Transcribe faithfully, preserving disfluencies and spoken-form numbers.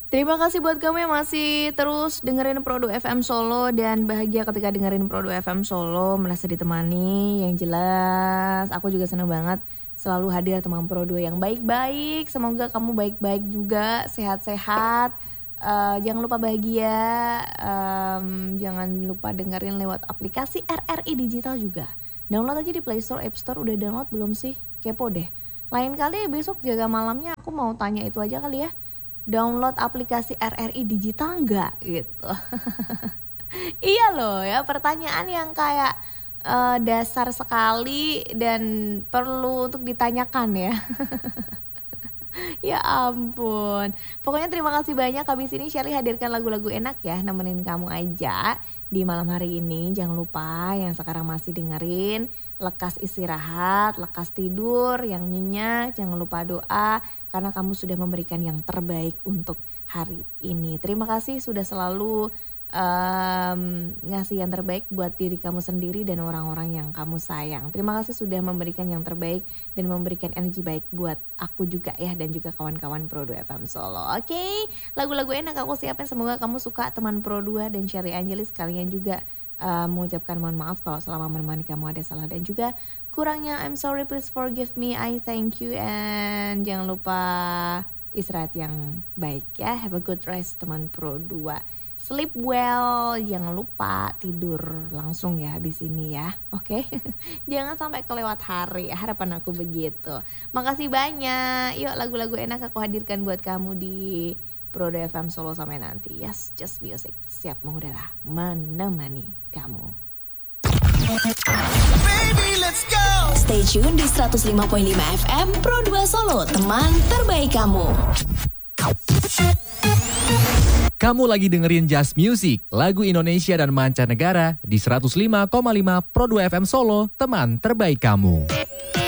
Terima kasih buat kamu yang masih terus dengerin Produ F M Solo dan bahagia ketika dengerin Produ F M Solo, merasa ditemani. Yang jelas aku juga senang banget selalu hadir teman Produ yang baik-baik. Semoga kamu baik-baik juga, sehat-sehat. Uh, jangan lupa bahagia, um, jangan lupa dengerin lewat aplikasi R R I Digital juga. Download aja di Play Store, App Store. Udah download belum sih? Kepo deh. Lain kali besok jaga malamnya aku mau tanya itu aja kali ya. Download aplikasi R R I Digital enggak gitu. Iya loh ya, pertanyaan yang kayak uh, dasar sekali dan perlu untuk ditanyakan ya. Ya ampun. Pokoknya terima kasih banyak. Habis ini Sherly hadirkan lagu-lagu enak ya, nemenin kamu aja di malam hari ini. Jangan lupa yang sekarang masih dengerin, lekas istirahat, lekas tidur, yang nyenyak, jangan lupa doa karena kamu sudah memberikan yang terbaik untuk hari ini. Terima kasih sudah selalu Um, ngasih yang terbaik buat diri kamu sendiri dan orang-orang yang kamu sayang. Terima kasih sudah memberikan yang terbaik dan memberikan energi baik buat aku juga ya, dan juga kawan-kawan Pro dua F M Solo. Oke, okay? Lagu-lagu enak aku siapin, semoga kamu suka teman Pro dua dan Sherly Angelis. Sekalian juga uh, mengucapkan mohon maaf kalau selama menemani kamu ada salah dan juga kurangnya. I'm sorry, please forgive me, I thank you, and jangan lupa istirahat yang baik ya. Have a good rest teman Pro dua. Sleep well, jangan lupa tidur langsung ya habis ini ya, oke? Okay? Jangan sampai kelewat hari, harapan aku begitu. Makasih banyak, yuk lagu-lagu enak aku hadirkan buat kamu di Pro dua F M Solo sampai nanti. Yes, just music, siap mengudara, menemani kamu. Baby, let's go. Stay tune di seratus lima koma lima F M Pro dua Solo, teman terbaik kamu. Kamu lagi dengerin Just Music, lagu Indonesia dan mancanegara di seratus lima koma lima Pro dua F M Solo, teman terbaik kamu.